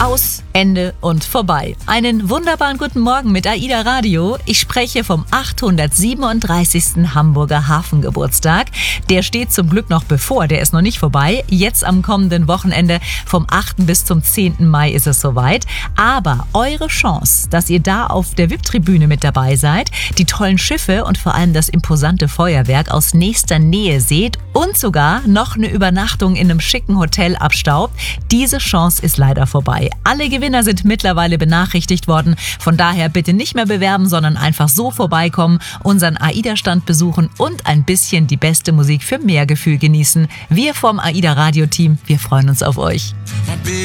Aus, Ende und vorbei. Einen wunderbaren guten Morgen mit AIDA Radio. Ich spreche vom 837. Hamburger Hafengeburtstag. Der steht zum Glück noch bevor, der ist noch nicht vorbei. Jetzt am kommenden Wochenende vom 8. bis zum 10. Mai ist es soweit. Aber eure Chance, dass ihr da auf der VIP-Tribüne mit dabei seid, die tollen Schiffe und vor allem das imposante Feuerwerk aus nächster Nähe seht und sogar noch eine Übernachtung in einem schicken Hotel abstaubt, diese Chance ist leider vorbei. Alle Gewinner sind mittlerweile benachrichtigt worden. Von daher bitte nicht mehr bewerben, sondern einfach so vorbeikommen, unseren AIDA-Stand besuchen und ein bisschen die beste Musik für mehr Gefühl genießen. Wir vom AIDA-Radio-Team, wir freuen uns auf euch.